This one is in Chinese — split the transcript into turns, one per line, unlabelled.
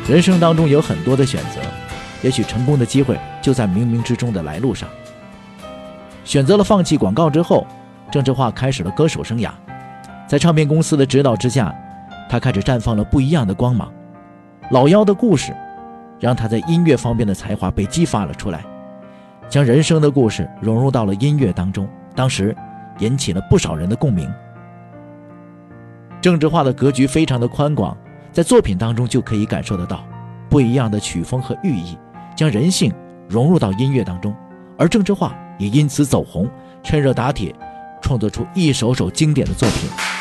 人生当中有很多的选择，也许成功的机会就在冥冥之中的来路上。选择了放弃广告之后，郑智化开始了歌手生涯。在唱片公司的指导之下，他开始绽放了不一样的光芒。老幺的故事让他在音乐方面的才华被激发了出来，将人生的故事融入到了音乐当中，当时引起了不少人的共鸣。郑智化的格局非常的宽广，在作品当中就可以感受得到不一样的曲风和寓意，将人性融入到音乐当中，而郑智化也因此走红，趁热打铁，创作出一首首经典的作品。